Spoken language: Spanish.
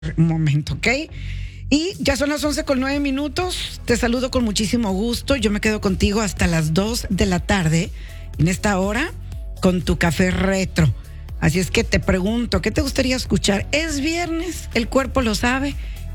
un momento, ¿ok? Y ya son las 11:09. Te saludo con muchísimo gusto. Yo me quedo contigo hasta las 2 de la tarde, en esta hora, con tu café retro. Así es que te pregunto, ¿qué te gustaría escuchar? Es viernes, el cuerpo lo sabe.